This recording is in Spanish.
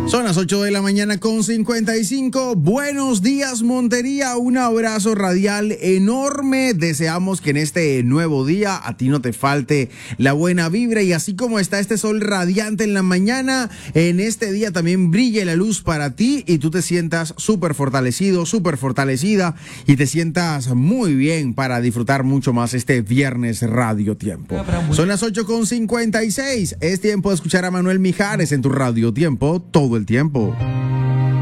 Son las 8 de la mañana con 55. Buenos días, Montería. Un abrazo radial enorme. Deseamos que en este nuevo día a ti no te falte la buena vibra y así como está este sol radiante en la mañana, en este día también brille la luz para ti y tú te sientas súper fortalecido, súper fortalecida y te sientas muy bien para disfrutar mucho más este viernes Radio Tiempo. Son las 8 con 56. Es tiempo de escuchar a Manuel Mijares en tu Radio Tiempo todo el tiempo.